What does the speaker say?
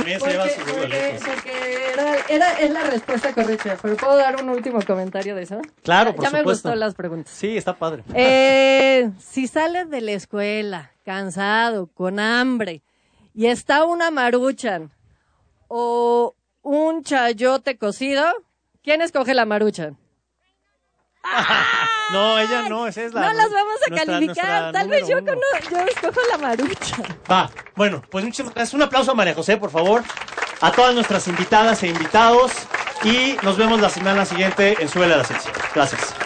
también se lleva su porque es la respuesta correcta, pero ¿puedo dar un último comentario de eso? Claro, por ya supuesto. Me gustó las preguntas. Sí, está padre. Si sales de la escuela cansado, con hambre, y está una Maruchan o un chayote cocido, ¿quién escoge la Maruchan? No, ella no, esa es la... No las vamos a calificar, nuestra tal vez yo escojo la Maruchan. Va, bueno, pues muchas gracias. Un aplauso a María José, por favor. A todas nuestras invitadas e invitados. Y nos vemos la semana siguiente en Súbele a la Ciencia. Gracias.